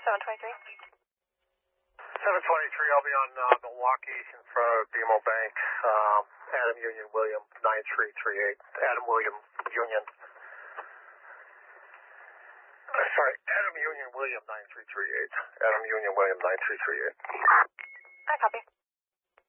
723. 723, I'll be on Milwaukee in front of BMO Bank. Adam Union William 9338. Adam William Union. Sorry, Adam Union William 9338. Adam Union William 9338. I copy.